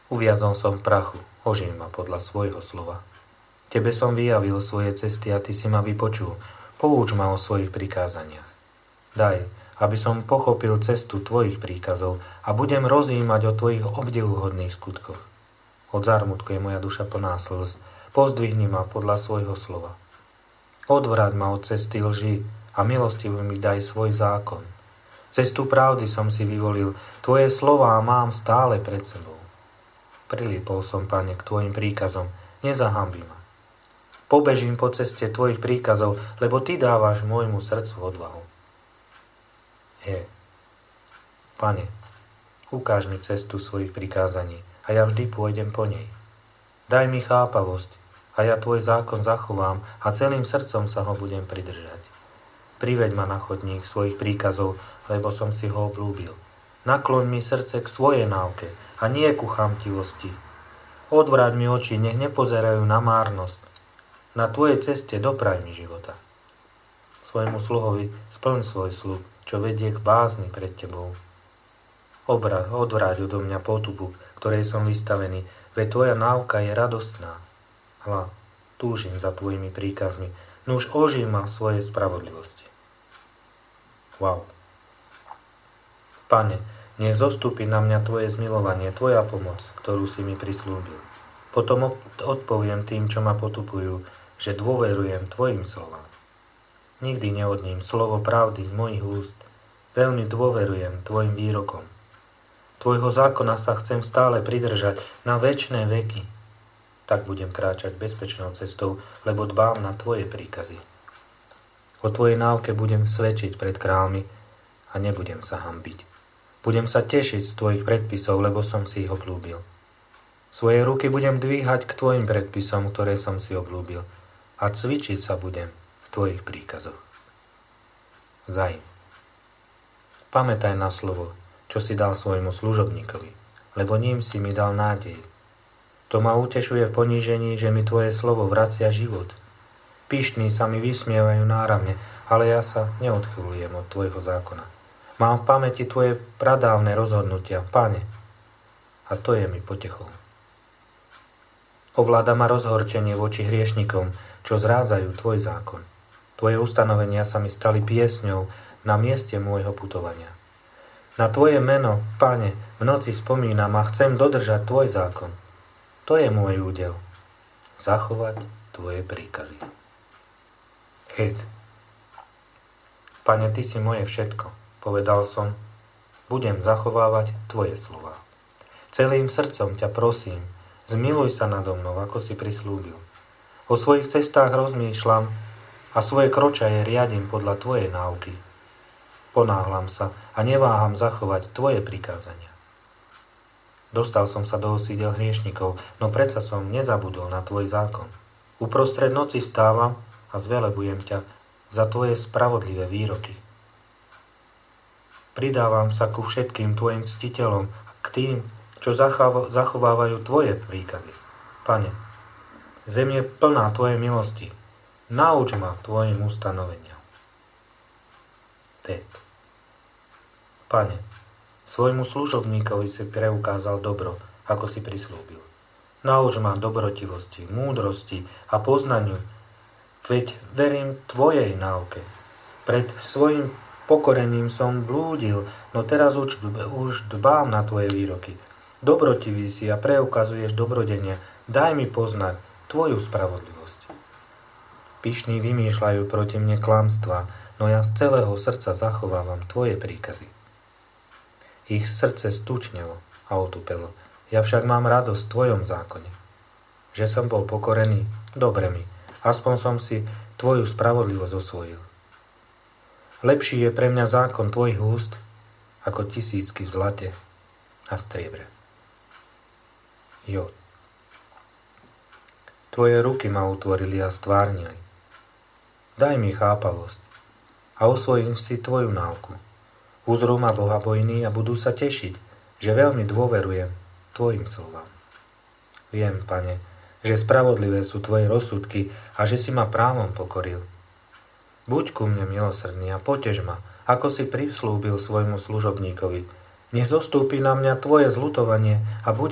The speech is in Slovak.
Uviazol som v prachu, oživ ma podľa svojho slova. Tebe som vyjavil svoje cesty a ty si ma vypočul. Pouč ma o svojich prikázaniach. Daj, aby som pochopil cestu tvojich príkazov a budem rozjímať o tvojich obdivuhodných skutkoch. Od zármutku je moja duša plná slz. Pozdvihni ma podľa svojho slova. Odvráť ma od cesty lži a milostivo mi daj svoj zákon. Cestu pravdy som si vyvolil, tvoje slová mám stále pred sebou. Prilípol som, Pane, k tvojim príkazom, nezahanbi ma. Pobežím po ceste tvojich príkazov, lebo ty dávaš môjmu srdcu odvahu. Pane, ukáž mi cestu svojich prikázaní a ja vždy pôjdem po nej. Daj mi chápavosť a ja tvoj zákon zachovám a celým srdcom sa ho budem pridržať. Priveď ma na chodník svojich príkazov, lebo som si ho obľúbil. Nakloň mi srdce k svojej náuke a nie ku chamtivosti. Odvráť mi oči, nech nepozerajú na márnosť. Na tvojej ceste dopraj mi života. Svojmu sluhovi splň svoj sľub, čo vedie k bázni pred tebou. Odvráť odo mňa potupu, ktorej som vystavený, veď tvoja náuka je radostná. Hľa, túžim za tvojimi príkazmi, nuž oživ ma v svojej spravodlivosti. Wow. Pane, nech zostúpi na mňa tvoje zmilovanie, tvoja pomoc, ktorú si mi prislúbil. Potom odpoviem tým, čo ma potupujú, že dôverujem tvojim slovám. Nikdy neodním slovo pravdy z mojich úst. Veľmi dôverujem tvojim výrokom. Tvojho zákona sa chcem stále pridržať na večné veky. Tak budem kráčať bezpečnou cestou, lebo dbám na tvoje príkazy. O tvojej náuke budem svedčiť pred kráľmi a nebudem sa hanbiť. Budem sa tešiť z tvojich predpisov, lebo som si ich obľúbil. Svoje ruky budem dvíhať k tvojim predpisom, ktoré som si obľúbil, a cvičiť sa budem v tvojich príkazoch. Zaj. Pamätaj na slovo, čo si dal svojmu služobníkovi, lebo ním si mi dal nádej. To ma utešuje v ponížení, že mi tvoje slovo vracia život. Pyšní sa mi vysmievajú náramne, ale ja sa neodchyľujem od tvojho zákona. Mám v pamäti tvoje pradávne rozhodnutia, Pane, a to je mi potechou. Ovláda ma rozhorčenie voči hriešnikom, čo zrádzajú tvoj zákon. Tvoje ustanovenia sa mi stali piesňou na mieste môjho putovania. Na tvoje meno, Pane, v noci spomínam a chcem dodržať tvoj zákon. To je môj údel. Zachovať tvoje príkazy. Pane, ty si moje všetko. Povedal som, budem zachovávať tvoje slová. Celým srdcom ťa prosím, zmiluj sa nado mnou, ako si prislúbil. O svojich cestách rozmýšľam a svoje kročaje riadím podľa tvojej náuky. Ponáhlam sa a neváham zachovať tvoje prikázania. Dostal som sa do osídel hriešnikov, no predsa som nezabudol na tvoj zákon. Uprostred noci vstávam a zvelebujem ťa za tvoje spravodlivé výroky. Pridávam sa ku všetkým tvojim ctiteľom, k tým, čo zachovávajú tvoje príkazy. Pane, zem je plná tvojej milosti. Nauč ma tvojim ustanoveniam. Pane, svojmu služobníkovi si preukázal dobro, ako si prislúbil. Nauč ma dobrotivosti, múdrosti a poznaniu, veď verím tvojej náuke. Pred svojim pokorením som blúdil, no teraz už dbám na tvoje výroky. Dobrotivý si a preukazuješ dobrodenia. Daj mi poznať tvoju spravodlivosť. Pyšní vymýšľajú proti mne klamstvá, no ja z celého srdca zachovávam tvoje príkazy. Ich srdce stúčnelo a otupelo. Ja však mám radosť v tvojom zákone. Že som bol pokorený, dobre mi, aspoň som si tvoju spravodlivosť osvojil. Lepší je pre mňa zákon tvojich úst, ako tisícky v zlate a striebre. Tvoje ruky ma utvorili a stvárnili. Daj mi chápavosť a osvojím si tvoju náuku. Uzrú ma bohabojní a budú sa tešiť, že veľmi dôverujem tvojim slovám. Viem, Pane, že spravodlivé sú tvoje rozsudky a že si ma právom pokoril. Buď ku mne milosrdný a potež ma, ako si prislúbil svojmu služobníkovi. Nech zostúpi na mňa tvoje zľutovanie a bude